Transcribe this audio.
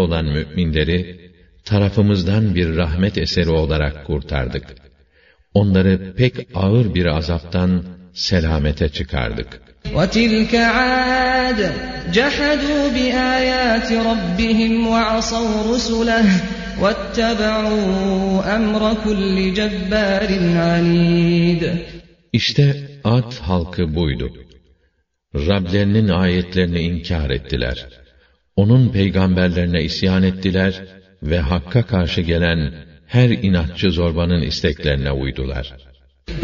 olan müminleri tarafımızdan bir rahmet eseri olarak kurtardık. Onları pek ağır bir azaptan selamete çıkardık. وَتِلْكَ عَادٌ جَحَدُوا بِآيَاتِ رَبِّهِمْ وَعَصَوْا رُسُلَهُ وَاتَّبَعُوا أَمْرَ كُلِّ جَبَّارٍ عَنِيدٍ. İşte Ad halkı buydu. Rablerinin ayetlerini inkar ettiler. Onun peygamberlerine isyan ettiler ve Hakk'a karşı gelen her inatçı zorbanın isteklerine uydular.